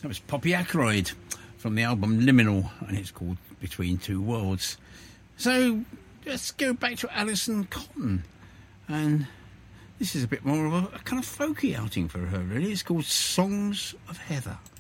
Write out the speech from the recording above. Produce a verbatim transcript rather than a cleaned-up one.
That was Poppy Ackroyd from the album Liminal, and it's called Between Two Worlds. So let's go back to Alison Cotton, and this is a bit more of a, a kind of folky outing for her, really. It's called Songs of Heather.